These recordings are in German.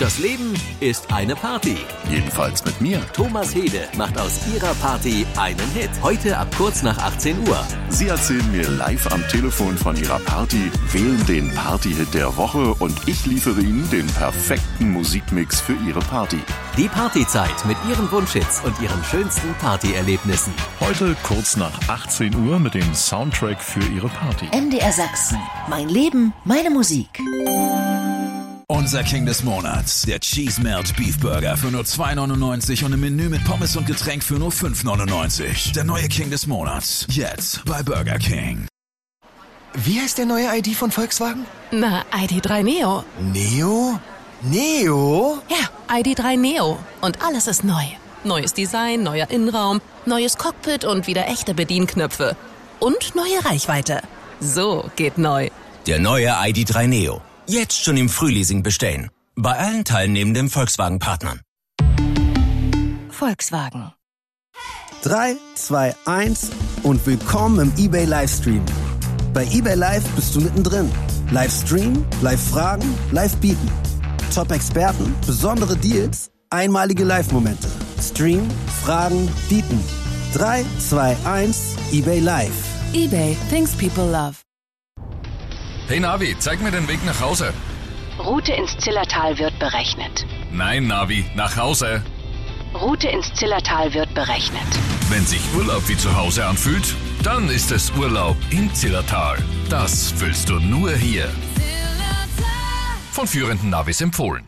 Das Leben ist eine Party. Jedenfalls mit mir. Thomas Hede macht aus ihrer Party einen Hit. Heute ab kurz nach 18 Uhr. Sie erzählen mir live am Telefon von ihrer Party, wählen den Party-Hit der Woche und ich liefere Ihnen den perfekten Musikmix für Ihre Party. Die Partyzeit mit Ihren Wunschhits und Ihren schönsten Partyerlebnissen. Heute kurz nach 18 Uhr mit dem Soundtrack für Ihre Party. MDR Sachsen. Mein Leben, meine Musik. Unser King des Monats, der Cheese Melt Beef Burger für nur 2,99 und ein Menü mit Pommes und Getränk für nur 5,99. Der neue King des Monats, jetzt bei Burger King. Wie heißt der neue ID von Volkswagen? Na, ID.3 Neo. Neo? Neo? Ja, ID.3 Neo. Und alles ist neu. Neues Design, neuer Innenraum, neues Cockpit und wieder echte Bedienknöpfe. Und neue Reichweite. So geht neu. Der neue ID.3 Neo. Jetzt schon im Frühleasing bestellen. Bei allen teilnehmenden Volkswagen-Partnern. Volkswagen. 3, 2, 1 und willkommen im eBay Livestream. Bei eBay Live bist du mittendrin. Livestream, Live-Fragen, Live-Bieten. Top-Experten, besondere Deals, einmalige Live-Momente. Stream, Fragen, Bieten. 3, 2, 1, eBay Live. eBay, things people love. Hey Navi, zeig mir den Weg nach Hause. Route ins Zillertal wird berechnet. Nein, Navi, nach Hause. Route ins Zillertal wird berechnet. Wenn sich Urlaub wie zu Hause anfühlt, dann ist es Urlaub im Zillertal. Das fühlst du nur hier. Von führenden Navis empfohlen.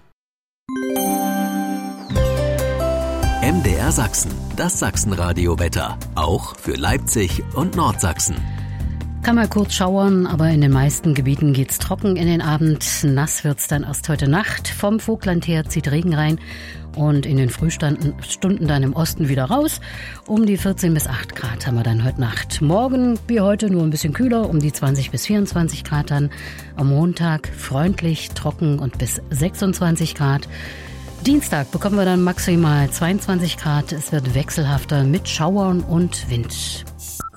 MDR Sachsen, das Sachsenradio-Wetter. Auch für Leipzig und Nordsachsen. Kann mal kurz schauern, aber in den meisten Gebieten geht's trocken in den Abend. Nass wird's dann erst heute Nacht. Vom Vogtland her zieht Regen rein und in den Frühstunden dann im Osten wieder raus. Um die 14 bis 8 Grad haben wir dann heute Nacht. Morgen wie heute nur ein bisschen kühler, um die 20 bis 24 Grad dann. Am Montag freundlich, trocken und bis 26 Grad. Dienstag bekommen wir dann maximal 22 Grad. Es wird wechselhafter mit Schauern und Wind.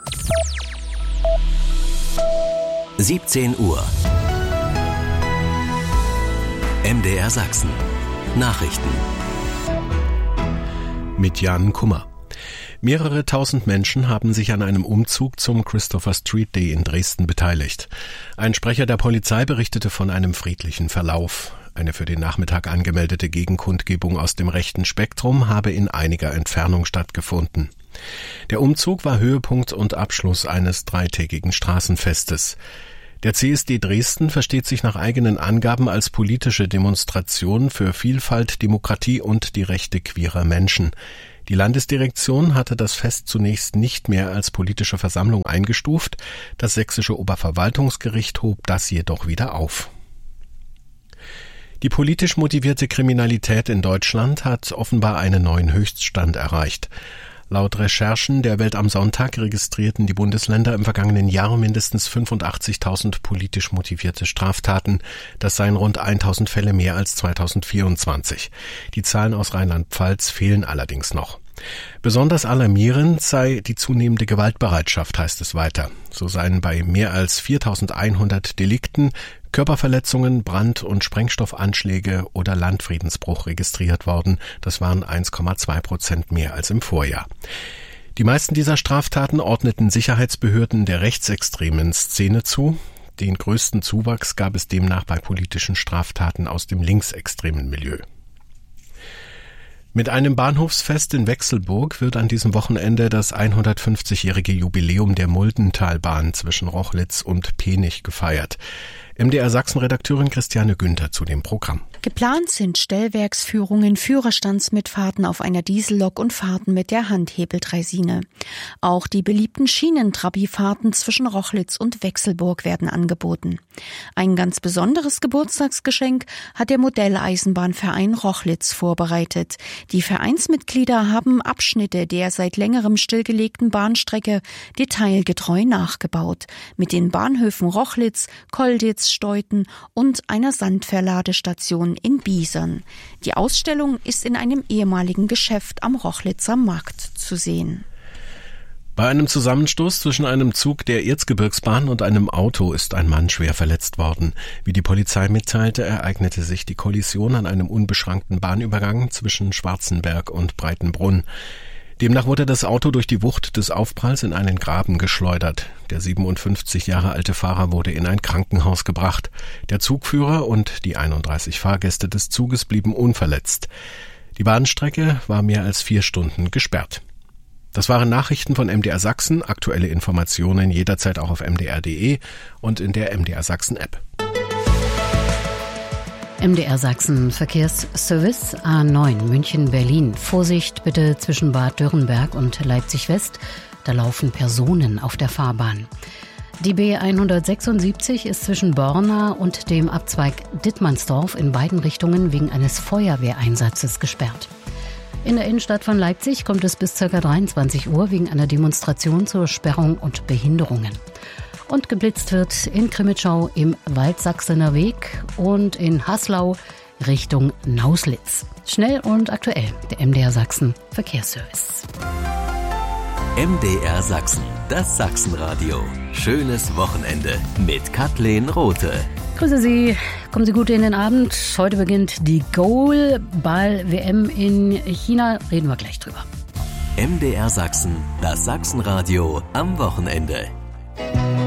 17 Uhr. MDR Sachsen. Nachrichten. Mit Jan Kummer. Mehrere tausend Menschen haben sich an einem Umzug zum Christopher Street Day in Dresden beteiligt. Ein Sprecher der Polizei berichtete von einem friedlichen Verlauf. Eine für den Nachmittag angemeldete Gegenkundgebung aus dem rechten Spektrum habe in einiger Entfernung stattgefunden. Der Umzug war Höhepunkt und Abschluss eines dreitägigen Straßenfestes. Der CSD Dresden versteht sich nach eigenen Angaben als politische Demonstration für Vielfalt, Demokratie und die Rechte queerer Menschen. Die Landesdirektion hatte das Fest zunächst nicht mehr als politische Versammlung eingestuft. Das sächsische Oberverwaltungsgericht hob das jedoch wieder auf. Die politisch motivierte Kriminalität in Deutschland hat offenbar einen neuen Höchststand erreicht. Laut Recherchen der Welt am Sonntag registrierten die Bundesländer im vergangenen Jahr mindestens 85.000 politisch motivierte Straftaten. Das seien rund 1.000 Fälle mehr als 2024. Die Zahlen aus Rheinland-Pfalz fehlen allerdings noch. Besonders alarmierend sei die zunehmende Gewaltbereitschaft, heißt es weiter. So seien bei mehr als 4.100 Delikten Körperverletzungen, Brand- und Sprengstoffanschläge oder Landfriedensbruch registriert worden. Das waren 1,2% mehr als im Vorjahr. Die meisten dieser Straftaten ordneten Sicherheitsbehörden der rechtsextremen Szene zu. Den größten Zuwachs gab es demnach bei politischen Straftaten aus dem linksextremen Milieu. Mit einem Bahnhofsfest in Wechselburg wird an diesem Wochenende das 150-jährige Jubiläum der Muldentalbahn zwischen Rochlitz und Penich gefeiert. MDR Sachsen-Redakteurin Christiane Günther zu dem Programm. Geplant sind Stellwerksführungen, Führerstandsmitfahrten auf einer Diesellok und Fahrten mit der Handhebeldreisine. Auch die beliebten Schienentrabi-Fahrten zwischen Rochlitz und Wechselburg werden angeboten. Ein ganz besonderes Geburtstagsgeschenk hat der Modelleisenbahnverein Rochlitz vorbereitet. Die Vereinsmitglieder haben Abschnitte der seit längerem stillgelegten Bahnstrecke detailgetreu nachgebaut. Mit den Bahnhöfen Rochlitz, Kolditz, Steuten und einer Sandverladestation in Biesern. Die Ausstellung ist in einem ehemaligen Geschäft am Rochlitzer Markt zu sehen. Bei einem Zusammenstoß zwischen einem Zug der Erzgebirgsbahn und einem Auto ist ein Mann schwer verletzt worden. Wie die Polizei mitteilte, ereignete sich die Kollision an einem unbeschrankten Bahnübergang zwischen Schwarzenberg und Breitenbrunn. Demnach wurde das Auto durch die Wucht des Aufpralls in einen Graben geschleudert. Der 57 Jahre alte Fahrer wurde in ein Krankenhaus gebracht. Der Zugführer und die 31 Fahrgäste des Zuges blieben unverletzt. Die Bahnstrecke war mehr als 4 Stunden gesperrt. Das waren Nachrichten von MDR Sachsen. Aktuelle Informationen jederzeit auch auf mdr.de und in der MDR Sachsen App. MDR Sachsen Verkehrsservice A9 München-Berlin. Vorsicht bitte zwischen Bad Dürrenberg und Leipzig-West. Da laufen Personen auf der Fahrbahn. Die B176 ist zwischen Börna und dem Abzweig Dittmannsdorf in beiden Richtungen wegen eines Feuerwehreinsatzes gesperrt. In der Innenstadt von Leipzig kommt es bis ca. 23 Uhr wegen einer Demonstration zur Sperrung und Behinderungen. Und geblitzt wird in Krimitschau im Waldsachsener Weg und in Haslau Richtung Nauslitz. Schnell und aktuell, der MDR Sachsen Verkehrsservice. MDR Sachsen, das Sachsenradio. Schönes Wochenende mit Kathleen Rothe. Grüße Sie, kommen Sie gut in den Abend. Heute beginnt die Goalball-WM in China. Reden wir gleich drüber. MDR Sachsen, das Sachsenradio am Wochenende.